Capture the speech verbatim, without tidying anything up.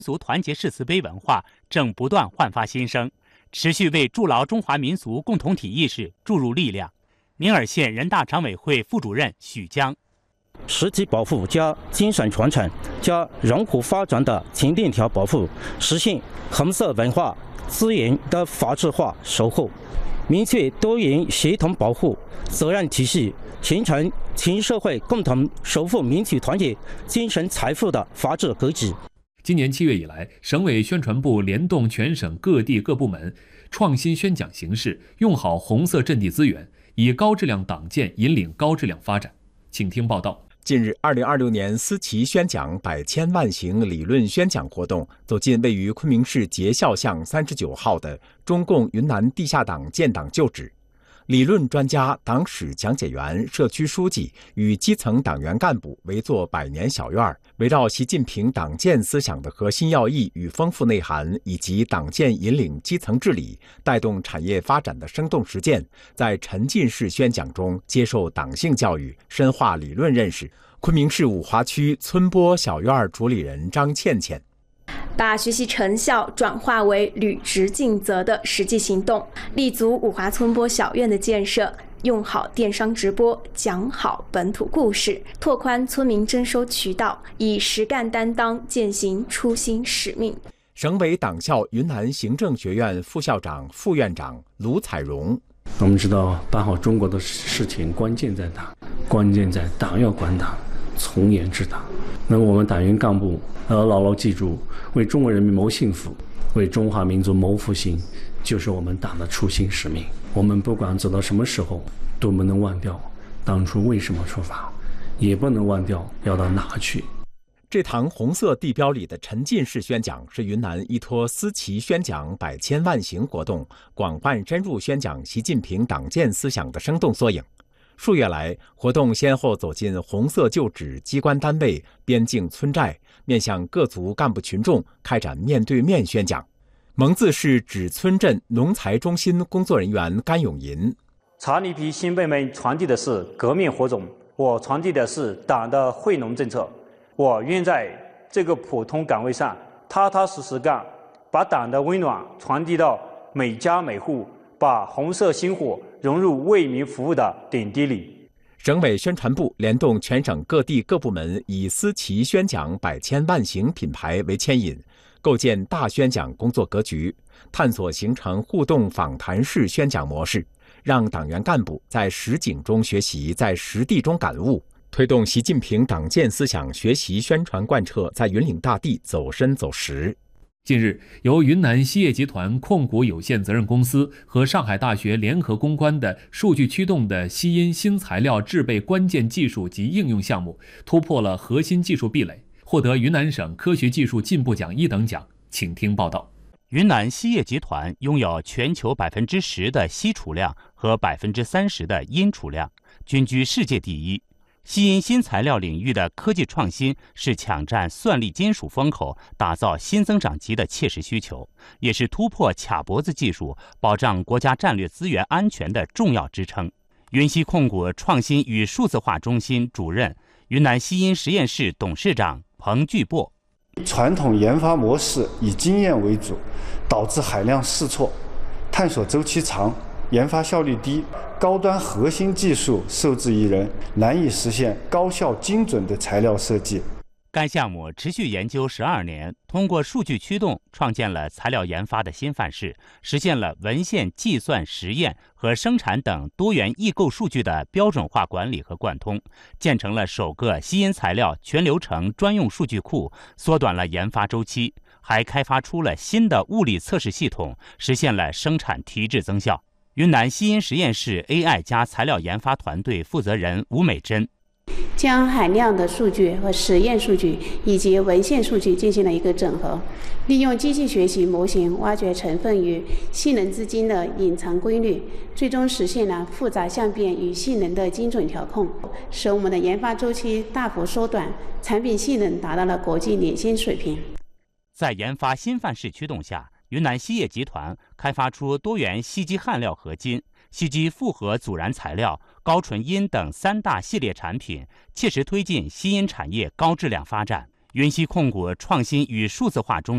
族团结誓词碑文化正不断焕发新生，持续为筑牢中华民族共同体意识注入力量。宁洱县人大常委会副主任许江， 实际保护加精神传承加融合发展的全链条保护，实现红色文化资源的法治化守护，明确多元协同保护责任体系，形成全社会共同守护民族团结精神财富的法治格局。 今年七月以来，省委宣传部联动全省各地各部门，创新宣讲形式，用好红色阵地资源，以高质量党建引领高质量发展。请听报道。 近日，二零二六年思齐宣讲百千万行理论宣讲活动走进位于昆明市节孝巷三十九号的中共云南地下党建党旧址。理论专家、党史讲解员、社区书记与基层党员干部围坐百年小院，围绕习近平党建思想的核心要义与丰富内涵，以及党建引领基层治理、带动产业发展的生动实践，在沉浸式宣讲中接受党性教育，深化理论认识。昆明市五华区村播小院主理人张倩倩， 把学习成效转化为履职尽责的实际行动，立足五华村播小院的建设，用好电商直播，讲好本土故事，拓宽村民征收渠道，以实干担当践行初心使命。 省委党校云南行政学院副校长、副院长卢彩荣， 我们知道办好中国的事情，关键在党，关键在党要管党，从严治党。那么我们党员干部要牢牢记住，为中国人民谋幸福，为中华民族谋复兴，就是我们党的初心使命。我们不管走到什么时候，都不能忘掉当初为什么出发，也不能忘掉要到哪去。 这堂红色地标里的沉浸式宣讲是云南依托思齐宣讲百千万行活动，广泛深入宣讲习近平党建思想的生动缩影。数月来，活动先后走进红色旧址、机关单位、边境村寨，面向各族干部群众开展面对面宣讲。蒙自市芷村镇农财中心工作人员甘永银， 茶里皮新辈们传递的是革命火种，我传递的是党的惠农政策。我愿在这个普通岗位上踏踏实实干，把党的温暖传递到每家每户，把红色星火融入为民服务的点滴里。 省委宣传部联动全省各地各部门，以思齐宣讲百千万行品牌为牵引，构建大宣讲工作格局，探索形成互动访谈式宣讲模式，让党员干部在实景中学习，在实地中感悟，推动习近平党建思想学习宣传贯彻在云岭大地走深走实。 近日，由云南锡业集团控股有限责任公司和上海大学联合攻关的数据驱动的锡因新材料制备关键技术及应用项目突破了核心技术壁垒，获得云南省科学技术进步奖一等奖。请听报道。 云南锡业集团拥有全球百分之十的锡储量和百分之三十的铟储量，均居世界第一。锡因新材料领域的科技创新是抢占算力金属风口、打造新增长极的切实需求，也是突破卡脖子技术、保障国家战略资源安全的重要支撑。云锡控股创新与数字化中心主任、云南锡因实验室董事长彭巨波， 传统研发模式以经验为主，导致海量试错，探索周期长，研发效率低，高端核心技术受制于人，难以实现高效精准的材料设计。 该项目持续研究十二年，通过数据驱动，创建了材料研发的新范式，实现了文献、计算、实验和生产等多元异构数据的标准化管理和贯通，建成了首个锡因材料全流程专用数据库，缩短了研发周期，还开发出了新的物理测试系统，实现了生产提质增效。云南锡因实验室 A I 加材料研发团队负责人吴美珍， 将海量的数据和实验数据以及文献数据进行了一个整合，利用机器学习模型挖掘成分与性能资金的隐藏规律，最终实现了复杂相变与性能的精准调控，使我们的研发周期大幅缩短，产品性能达到了国际领先水平。 在研发新范式驱动下，云南锡业集团开发出多元锡基焊料合金、锡基复合阻燃材料、高纯铟等三大系列产品，切实推进锡因产业高质量发展。云锡控股创新与数字化中